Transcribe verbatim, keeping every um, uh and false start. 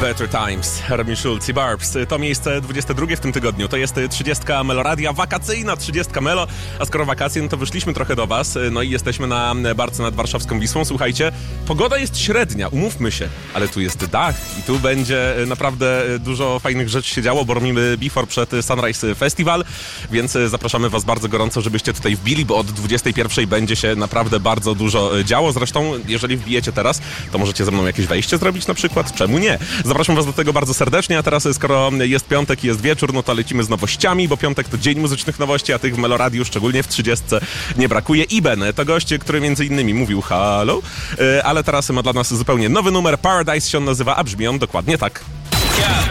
Better Times, Robin Schulz i Barbs. To miejsce dwudzieste drugie w tym tygodniu. To jest trzydziestka Meloradia, wakacyjna trzydziestka Melo. A skoro wakacje, no to wyszliśmy trochę do was. No i jesteśmy na barce nad warszawską Wisłą. Słuchajcie, pogoda jest średnia, umówmy się, ale tu jest dach i tu będzie naprawdę dużo fajnych rzeczy się działo, bo robimy before przed Sunrise Festival, więc zapraszamy was bardzo gorąco, żebyście tutaj wbili, bo od dwudziestej pierwszej będzie się naprawdę bardzo dużo działo. Zresztą, jeżeli wbijecie teraz, to możecie ze mną jakieś wejście zrobić na przykład. Czemu nie? Zapraszam was do tego bardzo serdecznie, a teraz skoro jest piątek i jest wieczór, no to lecimy z nowościami, bo piątek to dzień muzycznych nowości, a tych w Meloradiu, szczególnie w trzydziestce, nie brakuje. Iben to gość, który między innymi mówił halo, ale teraz ma dla nas zupełnie nowy numer. Paradise się on nazywa, a brzmi on dokładnie tak. Yeah.